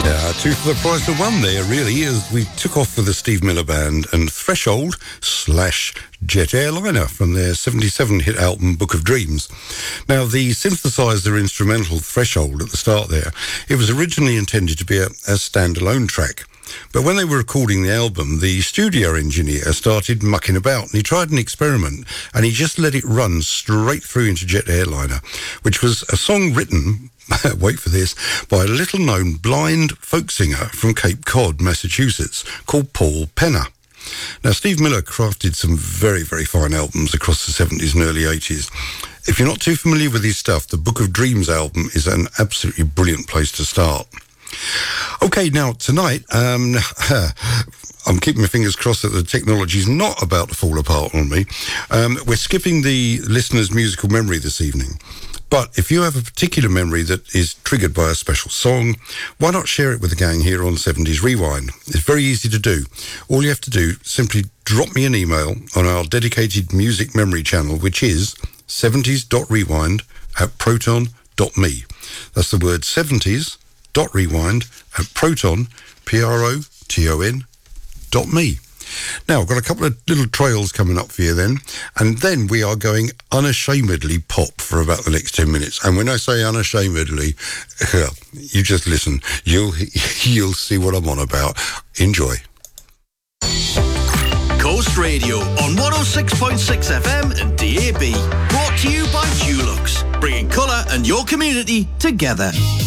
Two for the price of one there, really, as we took off with the Steve Miller Band and Threshold / Jet Airliner from their 77 hit album Book of Dreams. Now, the synthesizer instrumental Threshold at the start there, it was originally intended to be a standalone track. But when they were recording the album, the studio engineer started mucking about, and he tried an experiment, and he just let it run straight through into Jet Airliner, which was a song written, wait for this, by a little-known blind folk singer from Cape Cod, Massachusetts, called Paul Penner. Now, Steve Miller crafted some very, very fine albums across the 70s and early 80s. If you're not too familiar with his stuff, the Book of Dreams album is an absolutely brilliant place to start. Okay, now tonight, I'm keeping my fingers crossed that the technology's not about to fall apart on me. We're skipping the listener's musical memory this evening. But if you have a particular memory that is triggered by a special song, why not share it with the gang here on 70s Rewind? It's very easy to do. All you have to do, simply drop me an email on our dedicated music memory channel, which is 70s.rewind@proton.me. That's the word 70s.rewind@proton.me. Now, I've got a couple of little trails coming up for you then, and then we are going unashamedly pop for about the next 10 minutes. And when I say unashamedly, you just listen. You'll see what I'm on about. Enjoy. Coast Radio on 106.6 FM and DAB. Brought to you by Dulux, bringing colour and your community together.